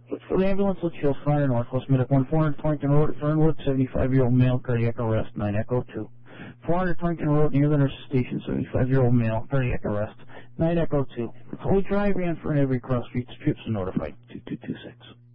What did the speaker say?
For the ambulance, let's show Fire Northwest Medic 1400 Torrington Road at Fernwood, 75-year-old male, cardiac arrest, 9 Echo 2. 400 Torrington Road near the nurse station, 75-year-old male, cardiac arrest, 9 Echo 2. Fully dry, ran for an every cross streets, trips and notified, 2226.